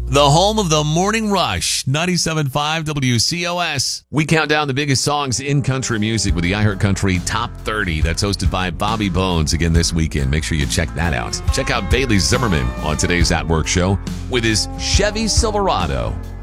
The home of the Morning Rush, 97.5 WCOS. We count down the biggest songs in country music with the iHeartCountry Top 30. That's hosted by Bobby Bones again this weekend. Make sure you check that out. Check out Bailey Zimmerman on today's At Work show with his Chevy Silverado.